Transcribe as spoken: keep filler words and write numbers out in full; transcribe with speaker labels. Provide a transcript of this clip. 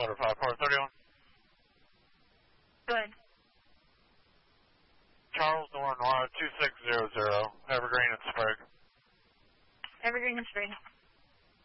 Speaker 1: Motor five four thirty-one.
Speaker 2: Good.
Speaker 1: Charles Noir Noir two six zero zero, Evergreen and Sprague.
Speaker 2: Evergreen and Sprague.